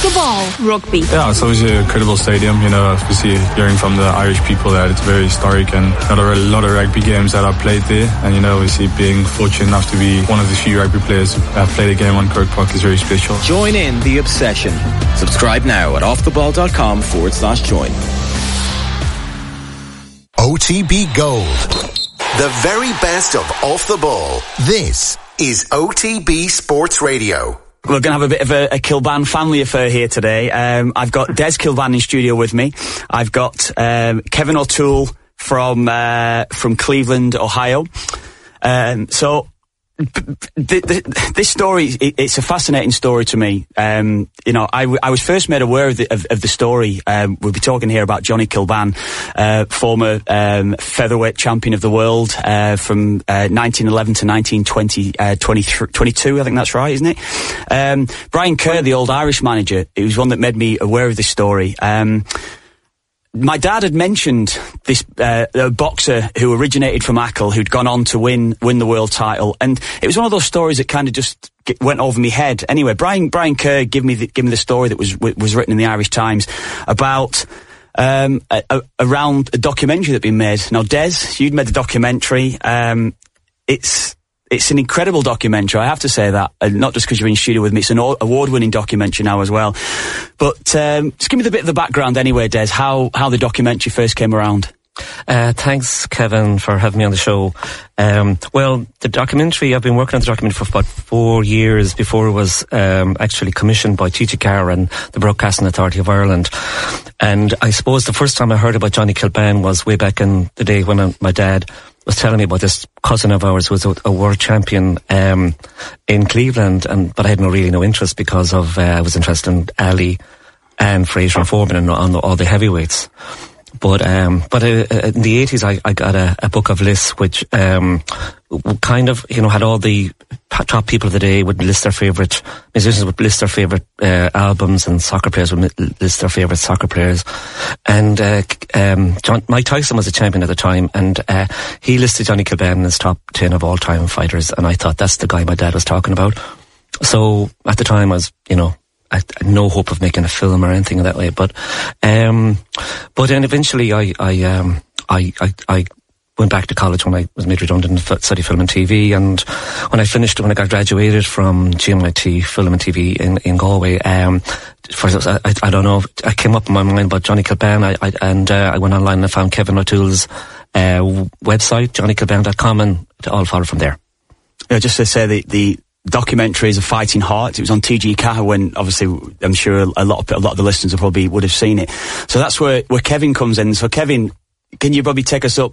the Ball Rugby. Yeah, it's obviously a incredible stadium. You know, obviously hearing from the Irish people that it's very historic, and not a lot of rugby games that I've played there. And you know, obviously being fortunate enough to be one of the few rugby players who have played a game on Croke Park is very special. Join in the obsession. Subscribe now at offtheball.com/join. OTB Gold. The very best of Off the Ball. This is OTB Sports Radio. We're going to have a bit of a Kilbane family affair here today. I've got Des Kilbane in studio with me. I've got Kevin O'Toole from Cleveland, Ohio. This story, it's a fascinating story to me. You know, I was first made aware of the story. We'll be talking here about Johnny Kilbane, former featherweight champion of the world from 1911 to 1922. I think that's right, isn't it? Brian Kerr, the old Irish manager, he was one that made me aware of this story. My dad had mentioned this a boxer who originated from Achill, who'd gone on to win the world title, and it was one of those stories that kind of just went over my head. Anyway, Brian Kerr gave me the story that was written in the Irish Times about around a documentary that'd been made. Now, Des, you'd made the documentary. It's an incredible documentary, I have to say that, not just because you're in studio with me, it's an award-winning documentary now as well. But just give me the bit of the background anyway, Des, how the documentary first came around. Thanks, Kevin, for having me on the show. Well, the documentary, I've been working on the documentary for about 4 years before it was actually commissioned by TG Carr and the Broadcasting Authority of Ireland. And I suppose the first time I heard about Johnny Kilbane was way back in the day when my dad was telling me about this cousin of ours who was a world champion in Cleveland, but I had really no interest because of I was interested in Ali and Fraser and Foreman and on all the heavyweights. But in the 80s, I got a book of lists which kind of, you know, had all the top people of the day would list their favourite musicians, would list their favourite albums, and soccer players would list their favourite soccer players. And Mike Tyson was a champion at the time, and he listed Johnny Kilbane in his top 10 of all-time fighters, and I thought that's the guy my dad was talking about. So at the time, I was, you know, I had no hope of making a film or anything that way, but then eventually I went back to college when I was made redundant to study film and TV, and when I got graduated from GMIT Film and TV in Galway, I don't know, I came up in my mind about Johnny Kilbane, I went online and I found Kevin O'Toole's website, johnnykilbane.com, and it all followed from there. Yeah, just to say the documentary is A Fighting Heart. It was on TG Carr when, obviously, I'm sure a lot of the listeners would have seen it. So that's where Kevin comes in. So Kevin, can you probably take us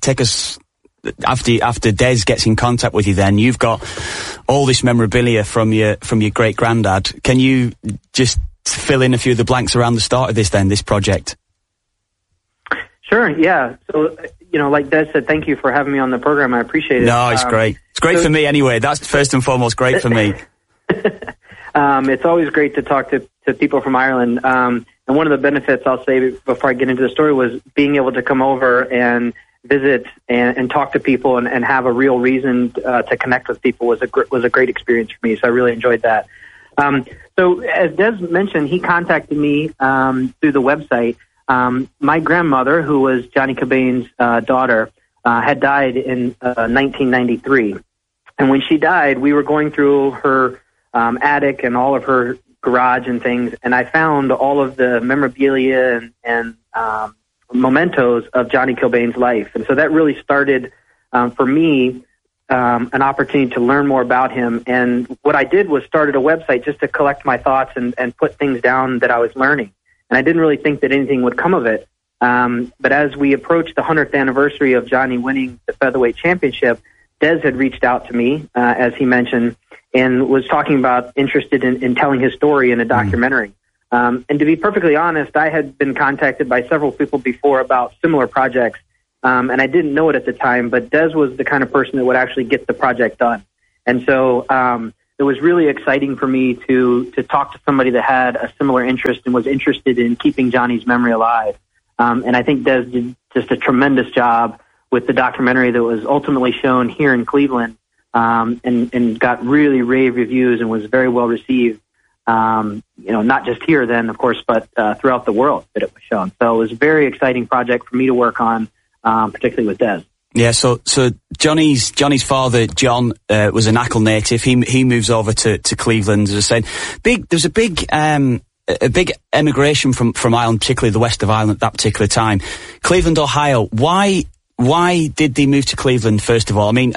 after Des gets in contact with you? Then you've got all this memorabilia from your great granddad. Can you just fill in a few of the blanks around the start of this project? Sure. Yeah. So, you know, like Des said, thank you for having me on the program. I appreciate it. No, it's great. It's great for me anyway. That's first and foremost great for me. It's always great to talk to people from Ireland. And one of the benefits, I'll say before I get into the story, was being able to come over and visit and talk to people and have a real reason to connect with people was a great experience for me. So I really enjoyed that. So as Des mentioned, he contacted me through the website. My grandmother, who was Johnny Kilbane's daughter, had died in 1993. And when she died, we were going through her attic and all of her garage and things, and I found all of the memorabilia and mementos of Johnny Kilbane's life. And so that really started, for me, an opportunity to learn more about him. And what I did was started a website just to collect my thoughts and put things down that I was learning. And I didn't really think that anything would come of it. But as we approached the 100th anniversary of Johnny winning the featherweight championship, Des had reached out to me, as he mentioned, and was talking about interested in telling his story in a documentary. And to be perfectly honest, I had been contacted by several people before about similar projects, and I didn't know it at the time, but Des was the kind of person that would actually get the project done. And so it was really exciting for me to talk to somebody that had a similar interest and was interested in keeping Johnny's memory alive. And I think Des did just a tremendous job with the documentary that was ultimately shown here in Cleveland, and got really rave reviews and was very well received. not just here then, of course, but throughout the world that it was shown. So it was a very exciting project for me to work on, particularly with Des. Yeah, so Johnny's father, John, was an Achill native. He moves over to Cleveland, as I said. There's a big emigration from Ireland, particularly the west of Ireland at that particular time. Cleveland, Ohio. Why did they move to Cleveland, first of all? I mean,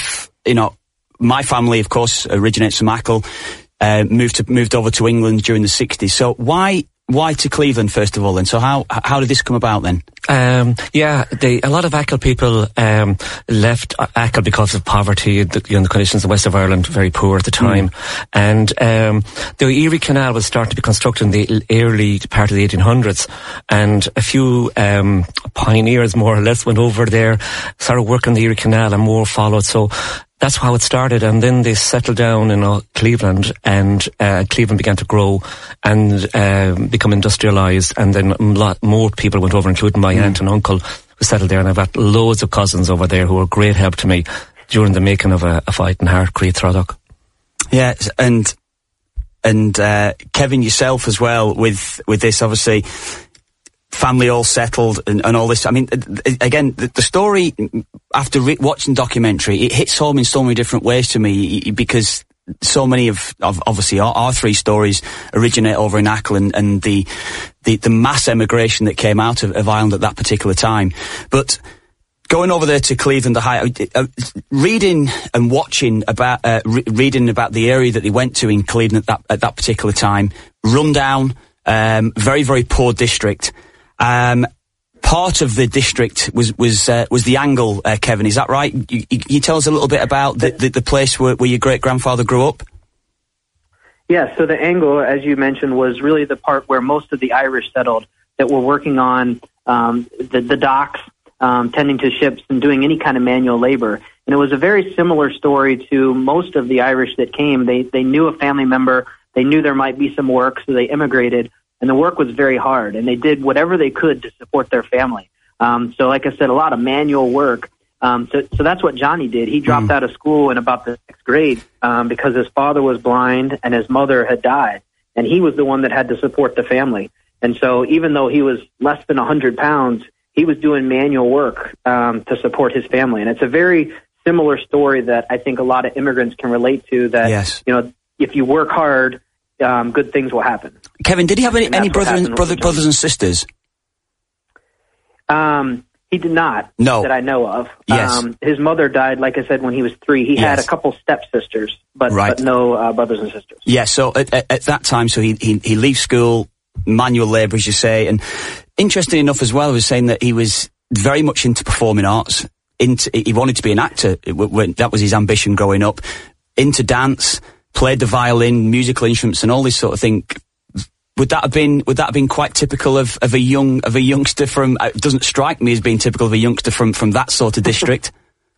my family, of course, originates from Achill, moved over to England during the 60s. So why to Cleveland, first of all, then? So how did this come about, then? A lot of Achill people left Achill because of poverty. The conditions in the west of Ireland very poor at the time, and the Erie Canal was starting to be constructed in the early part of the 1800s, and a few pioneers, more or less, went over there, started working the Erie Canal, and more followed. So that's how it started, and then they settled down in Cleveland, and Cleveland began to grow and become industrialised, and then a lot more people went over, including my aunt and uncle who settled there, and I've got loads of cousins over there who were great help to me during the making of a Fighting Heart, Creed Throdock. Yeah, and Kevin, yourself as well, with this, obviously, family all settled and all this. I mean, again, the story, after watching the documentary, it hits home in so many different ways to me, because so many of obviously our three stories originate over in Achill and the mass emigration that came out of Ireland at that particular time. But going over there to Cleveland, Ohio, reading and watching about reading about the area that they went to in Cleveland at that particular time, rundown, very, very poor district. Part of the district was the Angle, Kevin, is that right? You tell us a little bit about the place where your great-grandfather grew up? Yeah, so the Angle, as you mentioned, was really the part where most of the Irish settled that were working on the docks, tending to ships and doing any kind of manual labor. And it was a very similar story to most of the Irish that came. They knew a family member, they knew there might be some work, so they immigrated. And the work was very hard, and they did whatever they could to support their family. So like I said, a lot of manual work. So that's what Johnny did. He dropped out of school in about the 6th grade because his father was blind and his mother had died, and he was the one that had to support the family. And so even though he was less than 100 pounds, he was doing manual work to support his family. And it's a very similar story that I think a lot of immigrants can relate to, that, yes, if you work hard, good things will happen. Kevin, did he have any brothers and sisters? He did not. No. That I know of. Yes. His mother died, like I said, when he was 3. He had a couple stepsisters, but no brothers and sisters. Yeah, so at that time, so he leaves school, manual labour, as you say, and interesting enough as well, he was saying that he was very much into performing arts. He wanted to be an actor. That was his ambition growing up. Into dance, played the violin, musical instruments, and all this sort of thing. Would that have been quite typical of a youngster from? It doesn't strike me as being typical of a youngster from that sort of district.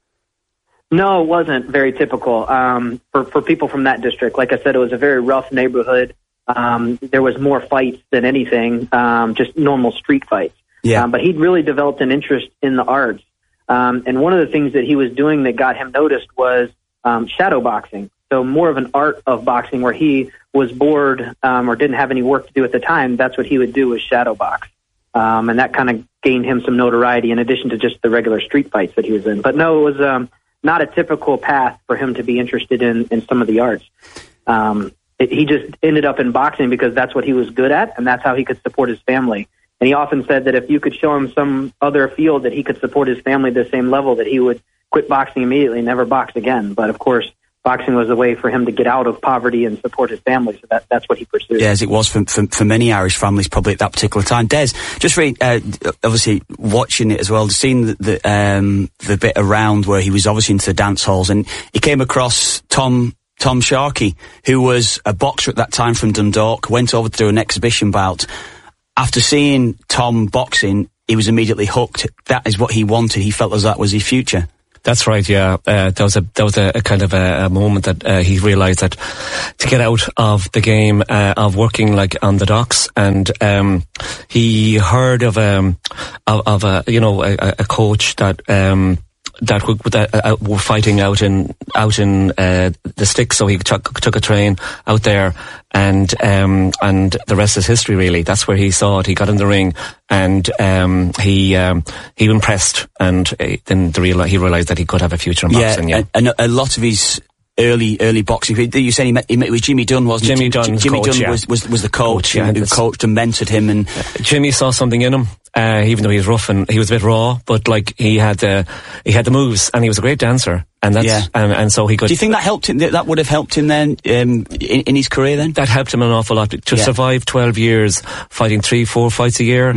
No, it wasn't very typical for people from that district. Like I said, it was a very rough neighborhood. There was more fights than anything, just normal street fights. Yeah. But he'd really developed an interest in the arts. And one of the things that he was doing that got him noticed was shadow boxing. So more of an art of boxing, where he was bored or didn't have any work to do at the time. That's what he would do, was shadow box. And that kind of gained him some notoriety in addition to just the regular street fights that he was in. But no, it was not a typical path for him to be interested in some of the arts. He just ended up in boxing because that's what he was good at, and that's how he could support his family. And he often said that if you could show him some other field that he could support his family at the same level, that he would quit boxing immediately and never box again. But of course, boxing was a way for him to get out of poverty and support his family, so that's what he pursued. Yeah, as it was for many Irish families probably at that particular time. Des, just obviously watching it as well, seeing the bit around where he was obviously into the dance halls, and he came across Tom Sharkey, who was a boxer at that time from Dundalk, went over to do an exhibition bout. After seeing Tom boxing, he was immediately hooked. That is what he wanted. He felt as that was his future. That's right, yeah. That was a kind of a moment that he realised that to get out of the game of working like on the docks, and he heard of a coach that that were fighting out in the sticks. So he took a train out there, and the rest is history. Really, that's where he saw it. He got in the ring, and he impressed, and then he realised that he could have a future in boxing. Yeah, and a lot of his early boxing. You said he met with Jimmy Dunn, wasn't Jimmy Dunn? Jimmy coach, Dunn was the coach who coached and mentored him. And Jimmy saw something in him, even though he was rough and he was a bit raw, but like he had the moves, and he was a great dancer. And that's and so he could. Do you think that helped him? That would have helped him then in his career? Then that helped him an awful lot to survive 12 years fighting 3-4 fights a year,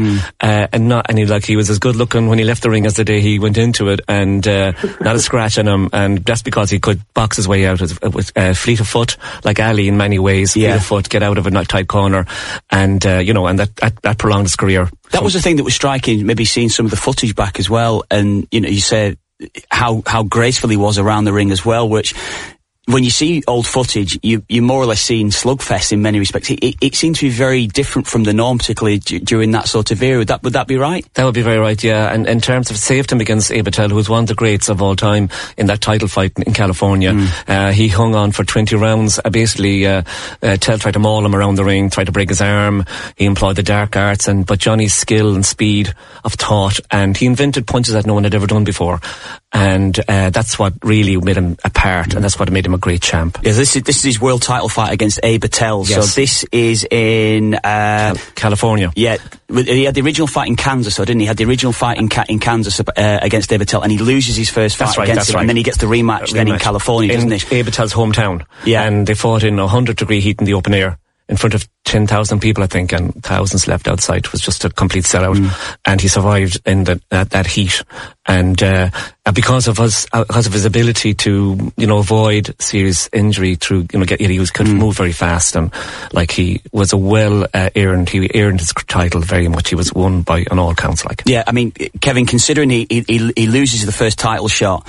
and he was as good looking when he left the ring as the day he went into it, and not a scratch on him. And that's because he could box his way out with fleet of foot, like Ali in many ways. Fleet of foot, get out of a tight corner, and and that prolonged his career. That was the thing that was striking. Maybe seeing some of the footage back as well, and you said how graceful he was around the ring as well, which when you see old footage, you're more or less seeing slugfest in many respects. It seemed to be very different from the norm, particularly during that sort of era. Would that be right? That would be very right, yeah. And in terms of saved him against Abe Attell, who was one of the greats of all time in that title fight in California. He hung on for 20 rounds. Basically, Attell tried to maul him around the ring, tried to break his arm. He employed the dark arts, but Johnny's skill and speed of thought, and he invented punches that no one had ever done before. And that's what really made him apart, and that's what made him a great champ. Yeah, this is his world title fight against Abe Attell. Yes. So this is in California. Yeah, he had the original fight in Kansas, didn't he? He had the original fight in Kansas against Abe Attell, and he loses his first fight against him, and then he gets the rematch then in California, doesn't he? Abe Attell's hometown. Yeah, and they fought in 100-degree heat in the open air, in front of 10,000 people, I think, and thousands left outside. It was just a complete sellout. And he survived in that heat. And because of his ability to, avoid serious injury through, he could move very fast, and like he was he earned his title very much. He was won on all counts, like. Yeah, I mean, Kevin, considering he loses the first title shot,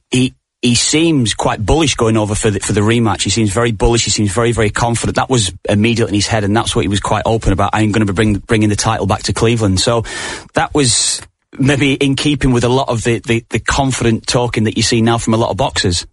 he seems quite bullish going over for the rematch. He seems very bullish. He seems very, very confident. That was immediately in his head, and that's what he was quite open about. I'm going to be bringing the title back to Cleveland. So that was maybe in keeping with a lot of the confident talking that you see now from a lot of boxers.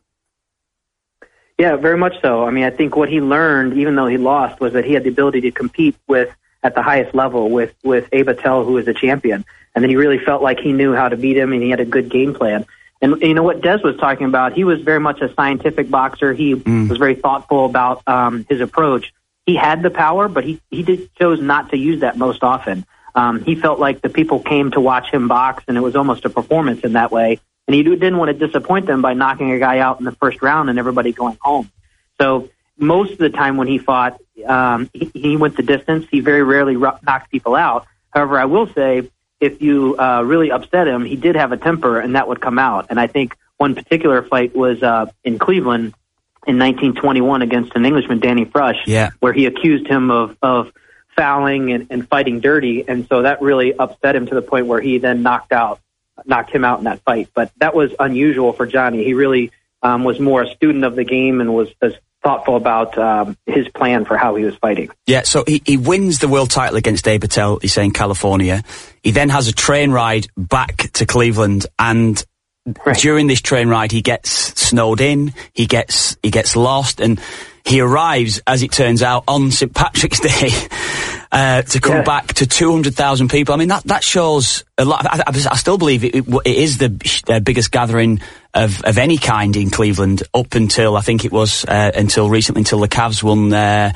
Yeah, very much so. I mean, I think what he learned, even though he lost, was that he had the ability to compete at the highest level with Abe Attell, who was a champion. And then he really felt like he knew how to beat him, and he had a good game plan. And what Des was talking about, he was very much a scientific boxer. He was very thoughtful about his approach. He had the power, but he chose not to use that most often. He felt like the people came to watch him box, and it was almost a performance in that way. And he didn't want to disappoint them by knocking a guy out in the first round and everybody going home. So most of the time when he fought, he went the distance. He very rarely knocked people out. However, I will say, if you really upset him, he did have a temper, and that would come out. And I think one particular fight was in Cleveland in 1921 against an Englishman, Danny Frush, where he accused him of fouling and fighting dirty. And so that really upset him to the point where he then knocked him out in that fight. But that was unusual for Johnny. He really was more a student of the game and was thoughtful about his plan for how he was fighting. Yeah, so he wins the world title against Abe Attell, he's saying California. He then has a train ride back to Cleveland, and during this train ride he gets snowed in, he gets lost, and he arrives, as it turns out, on St. Patrick's Day to come back to 200,000 people. I mean, that shows a lot. I still believe it is the biggest gathering of any kind in Cleveland up until, I think it was, until recently, until the Cavs won,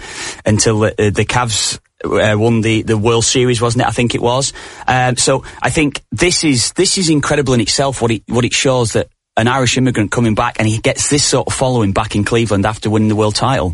the Cavs won the World Series, wasn't it? I think it was. So I think this is incredible in itself, what it shows, that an Irish immigrant coming back, and he gets this sort of following back in Cleveland after winning the world title.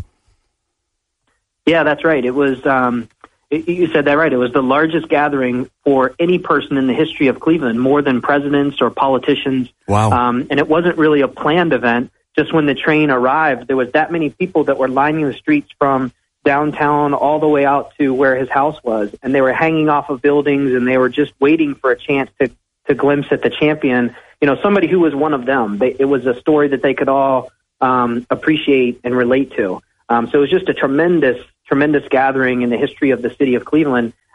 Yeah, that's right. It was, you said that right. It was the largest gathering for any person in the history of Cleveland, more than presidents or politicians. Wow. And it wasn't really a planned event. Just when the train arrived, there was that many people that were lining the streets from downtown all the way out to where his house was. And they were hanging off of buildings, and they were just waiting for a chance to glimpse at the champion. Somebody who was one of them. It was a story that they could all appreciate and relate to. So it was just a tremendous gathering in the history of the city of Cleveland.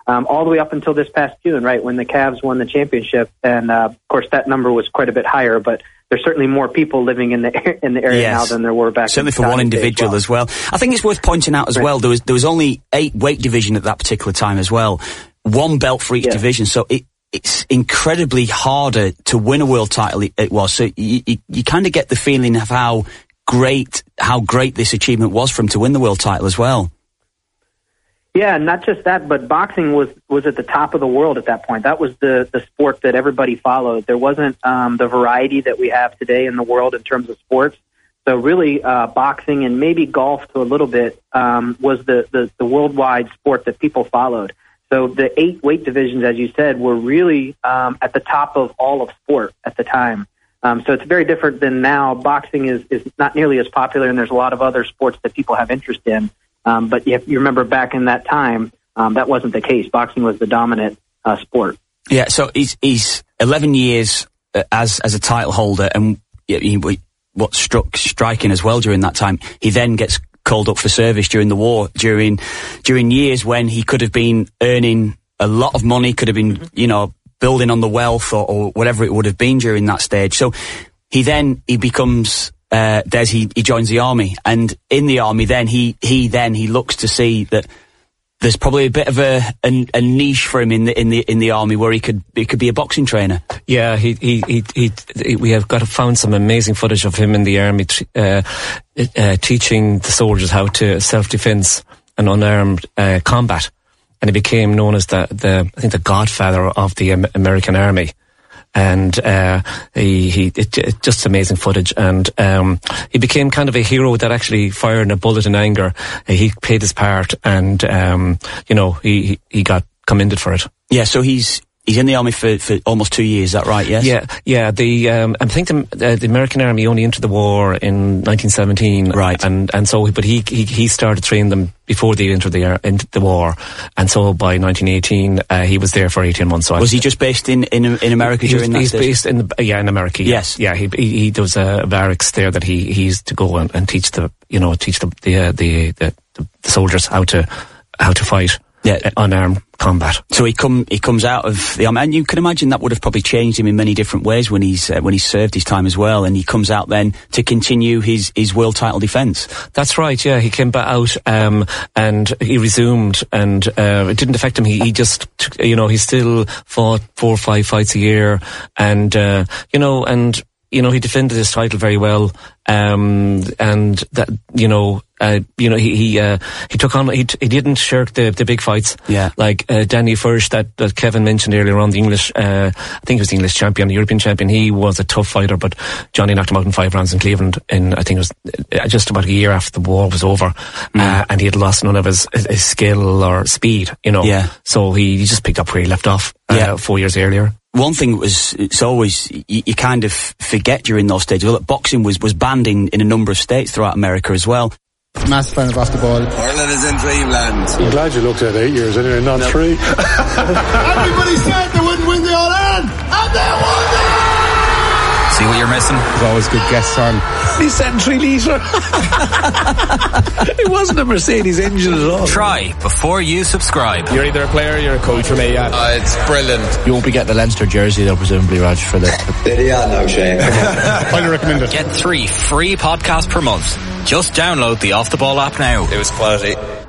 all the way up until this past June, right, when the Cavs won the championship. And, of course, that number was quite a bit higher, but there's certainly more people living in the area now than there were back certainly in the for one individual as well. I think it's worth pointing out as well, there was only 8 weight division at that particular time as well. 1 belt for each division, so it's incredibly harder to win a world title it was. So you kind of get the feeling of how great this achievement was for him to win the world title as well. Yeah, not just that, but boxing was at the top of the world at that point. That was the sport that everybody followed. There wasn't the variety that we have today in the world in terms of sports. So really, boxing and maybe golf to a little bit was the worldwide sport that people followed. So the 8 weight divisions, as you said, were really at the top of all of sport at the time. So it's very different than now. Boxing is not nearly as popular, and there's a lot of other sports that people have interest in. But if you remember back in that time, that wasn't the case. Boxing was the dominant sport. Yeah, so he's 11 years as a title holder, and what struck striking as well during that time, he then gets called up for service during the war, during years when he could have been earning a lot of money, could have been, building on the wealth or whatever it would have been during that stage. So he becomes... he joins the army, and in the army then he looks to see that there's probably a bit of a niche for him in the army where he could be a boxing trainer. Yeah, we have found some amazing footage of him in the army teaching the soldiers how to self-defense and unarmed combat, and he became known as the godfather of the American army. And just amazing footage, and he became kind of a hero that actually fired a bullet in anger. He played his part, and he got commended for it. Yeah, so he's in the army for almost 2 years. Is that right? Yes. Yeah. I think the American Army only entered the war in 1917. Right. And so, but he started training them before they entered the war, and so by 1918 he was there for 18 months. So was he just based in America during that? He's based in America. Yeah. Yes. Yeah. He there was a barracks there that he used to go and teach the soldiers how to fight. Yeah, unarmed combat. So he comes out of the army, and you can imagine that would have probably changed him in many different ways when he served his time as well. And he comes out then to continue his world title defence. That's right. Yeah, he came back out and he resumed, and it didn't affect him. He just he still fought 4 or 5 fights a year, and he defended his title very well. And that he took on. He didn't shirk the big fights. Yeah, like Danny Furch that Kevin mentioned earlier on, the English. I think he was the English champion, the European champion. He was a tough fighter, but Johnny knocked him out in 5 rounds in Cleveland. I think it was just about a year after the war was over, and he had lost none of his skill or speed. Yeah. So he just picked up where he left off. 4 years earlier. One thing it's always, you kind of forget during those stages, well, that boxing was banned in a number of states throughout America as well. Massive fan of Off the Ball. Ireland is in dreamland. I'm glad you looked at 8 years anyway, not 3. Everybody said they wouldn't win the All-Ireland, and they won it! See what you're missing? There's always good guests on. He said 3 litre. It wasn't a Mercedes engine at all. Try before you subscribe. You're either a player or you're a coach for me, yeah. It's brilliant. You won't be getting the Leinster jersey though, presumably, Raj, for the... There you are now, Shane. Highly recommend it. Get 3 free podcasts per month. Just download the Off the Ball app now. It was quality.